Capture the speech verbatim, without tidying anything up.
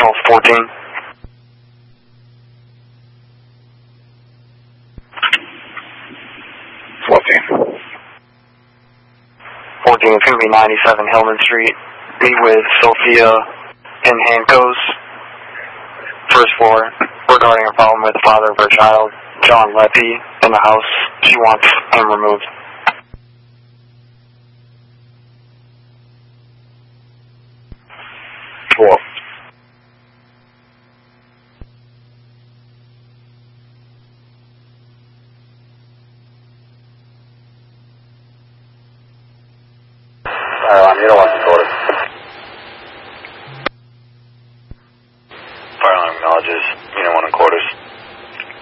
Control fourteen. fourteen. fourteen, it's going to be ninety-seven Hillman Street. Be with Sophia in Hanco's, first floor, regarding a problem with the father of her child, John Leppi, in the house. She wants him removed. Four. Fire alarm, you don't want to record it. Fire alarm acknowledges.